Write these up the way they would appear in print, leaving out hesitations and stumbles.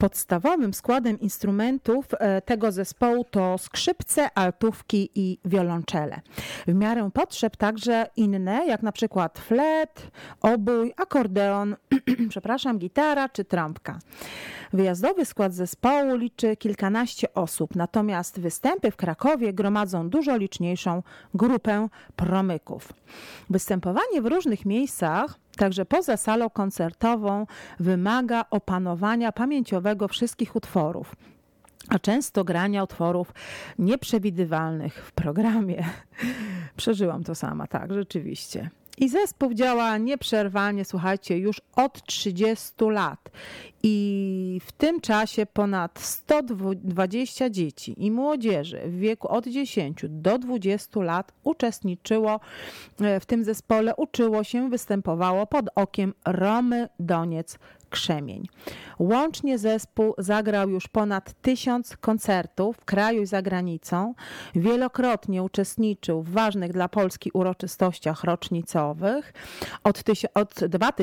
Podstawowym składem instrumentów tego zespołu to skrzypce, altówki i wiolonczele. W miarę potrzeb także inne, jak na przykład flet, obój, akordeon, gitara czy trąbka. Wyjazdowy skład zespołu liczy kilkanaście osób, natomiast występy w Krakowie gromadzą dużo liczniejszą grupę promyków. Występowanie w różnych miejscach, także poza salą koncertową, wymaga opanowania pamięciowego wszystkich utworów, a często grania utworów nieprzewidywalnych w programie. Przeżyłam to sama, tak, rzeczywiście. I zespół działa nieprzerwanie, słuchajcie, już od 30 lat. I w tym czasie ponad 120 dzieci i młodzieży w wieku od 10 do 20 lat uczestniczyło w tym zespole, uczyło się, występowało pod okiem Romy Doniec-Krzemień. Łącznie zespół zagrał już ponad 1000 koncertów w kraju i za granicą. Wielokrotnie uczestniczył w ważnych dla Polski uroczystościach rocznicowych. Od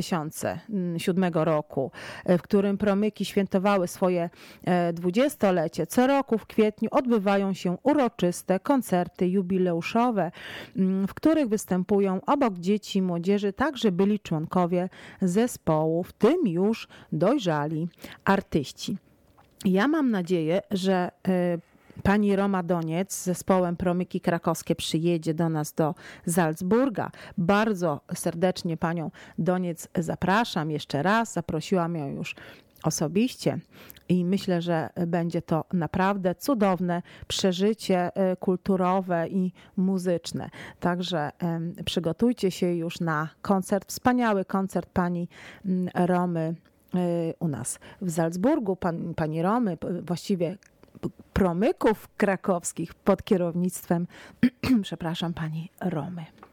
2007 roku, w którym promyki świętowały swoje 20-lecie, co roku w kwietniu odbywają się uroczyste koncerty jubileuszowe, w których występują obok dzieci i młodzieży także byli członkowie zespołu, w tym już dojrzali artyści. Ja mam nadzieję, że pani Roma Doniec z zespołem Promyki Krakowskie przyjedzie do nas do Salzburga. Bardzo serdecznie panią Doniec zapraszam jeszcze raz. Zaprosiłam ją już osobiście i myślę, że będzie to naprawdę cudowne przeżycie kulturowe i muzyczne. Także przygotujcie się już na koncert, wspaniały koncert pani Romy u nas w Salzburgu, pani Romy, właściwie promyków krakowskich pod kierownictwem, pani Romy.